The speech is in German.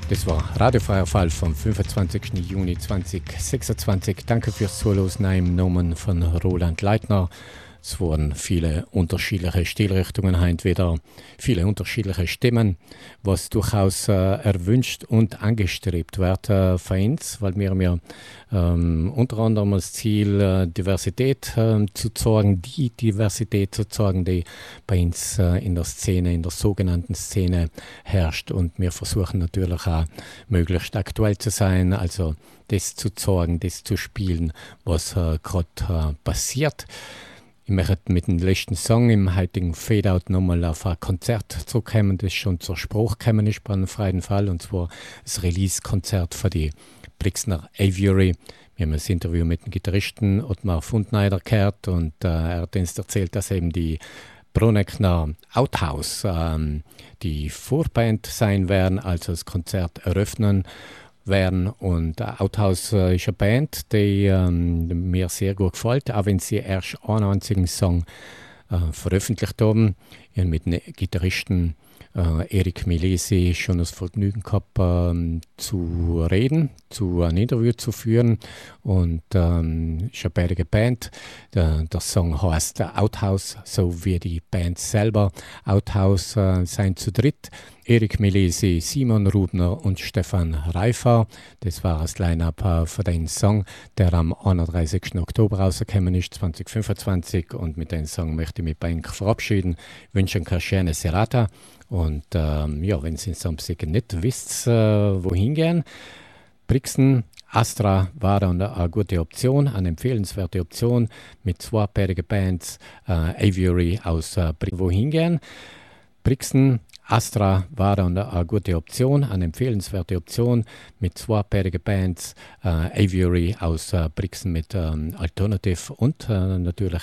Das war Radiofreier Fall vom 25. Juni 2026. Danke fürs Zuhören im Namen von Roland Leitner. Es wurden viele unterschiedliche Stilrichtungen, wieder viele unterschiedliche Stimmen, was durchaus erwünscht und angestrebt wird für uns, weil wir unter anderem das Ziel, Diversität zu zeigen, die Diversität zu zeigen, die bei uns in der Szene, in der sogenannten Szene herrscht. Und wir versuchen natürlich auch möglichst aktuell zu sein, also das zu zeigen, das zu spielen, was gerade passiert. Ich möchte mit dem letzten Song im heutigen Fade-Out nochmal auf ein Konzert zurückkommen, das schon zur Sprache gekommen ist bei einem freien Fall, und zwar das Release-Konzert für die Brixner Aviary. Wir haben das Interview mit dem Gitarristen Ottmar Fundneider gehört, und er hat uns erzählt, dass eben die Brunegner Outhouse die Vorband sein werden, also das Konzert eröffnen werden. Und Outhouse ist eine Band, die mir sehr gut gefällt, auch wenn sie erst einen einzigen Song veröffentlicht haben. Ich habe mit dem Gitarristen Erik Milesi schon das Vergnügen gehabt, zu reden, ein Interview zu führen. Und ist eine bärige Band. Der Song heißt Outhouse, so wie die Band selber. Outhouse sind zu dritt. Erik Milesi, Simon Rubner und Stefan Reifer. Das war das Line-Up für den Song, der am 31. Oktober rausgekommen ist, 2025. Und mit dem Song möchte ich mich bei Ihnen verabschieden. Ich wünsche Ihnen eine schöne Serata. Und wenn Sie Samstag nicht wisst, wohin gehen, Brixen, Astra war dann eine gute Option, eine empfehlenswerte Option mit zweibärige Bands, Aviary aus wohin gehen. Brixen, Astra war dann eine gute Option, eine empfehlenswerte Option mit zweibärige Bands, Aviary aus Brixen mit Alternative und natürlich